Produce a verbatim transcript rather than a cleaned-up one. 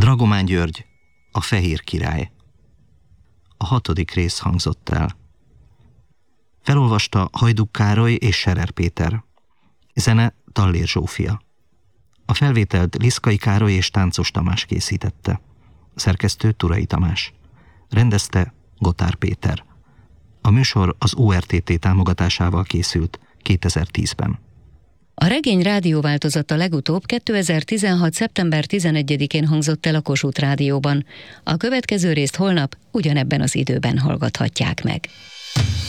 Dragomán György, a Fehér király. A hatodik rész hangzott el. Felolvasta Hajduk Károly és Scherer Péter. Zene Tallér Zsófia. A felvételt Liszkai Károly és Táncos Tamás készítette. Szerkesztő Turai Tamás. Rendezte Gotár Péter. A műsor az o er té té támogatásával készült kétezer-tízben. A regény rádióváltozata legutóbb kétezer-tizenhat. szeptember tizenegyedikén hangzott el a Kossuth Rádióban. A következő részt holnap ugyanebben az időben hallgathatják meg.